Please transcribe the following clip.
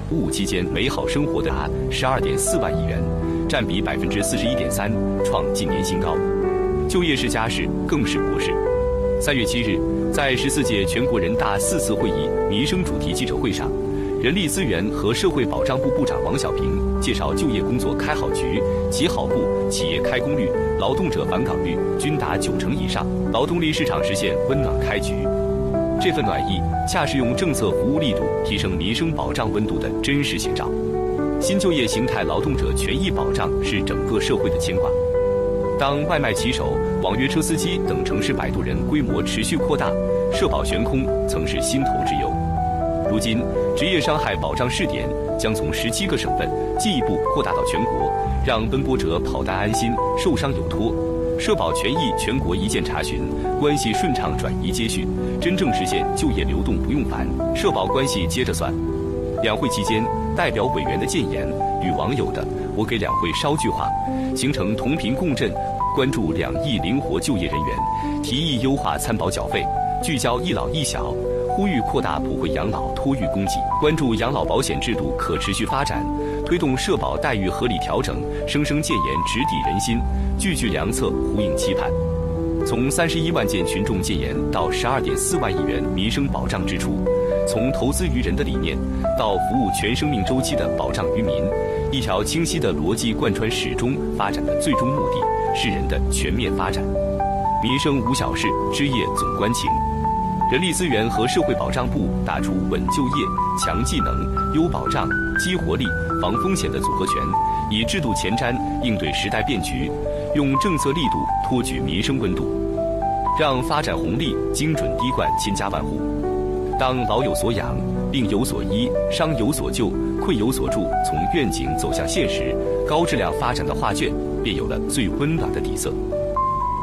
55期间美好生活的12.4万亿元，占比41.3%，创近年新高。就业是家事，更是国事。3月7日，在14届全国人大4次会议民生主题记者会上，人力资源和社会保障部部长王小平介绍就业工作开好局，企好户企业开工率、劳动者返岗率均达90%以上，劳动力市场实现温暖开局。这份暖意，恰是用政策服务力度提升民生保障温度的真实写照。新就业形态劳动者权益保障是整个社会的牵挂。当外卖骑手、网约车司机等城市摆渡人规模持续扩大，社保悬空曾是心头之忧。如今，职业伤害保障试点将从17个省份进一步扩大到全国，让奔波者跑单安心，受伤有托。社保权益全国一键查询，关系顺畅转移接续，真正实现就业流动不用烦，社保关系接着算。两会期间，代表委员的谏言与网友的“我给两会捎句话”形成同频共振，关注2亿灵活就业人员，提议优化参保缴费，聚焦一老一小，呼吁扩大普惠养老托育供给，关注养老保险制度可持续发展，推动社保待遇合理调整，生生建言直抵人心，句句良策呼应期盼。从31万件群众谏言到12.4万亿元民生保障支出，从投资于人的理念到服务全生命周期的保障于民，一条清晰的逻辑贯穿始终发展的最终目的是人的全面发展。民生无小事，枝叶总关情。人力资源和社会保障部打出稳就业、强技能、优保障、激活力、防风险的组合拳，以制度前瞻应对时代变局，用政策力度托举民生温度，让发展红利精准滴灌千家万户。当老有所养，病有所医，伤有所救，困有所助，从愿景走向现实，高质量发展的画卷便有了最温暖的底色。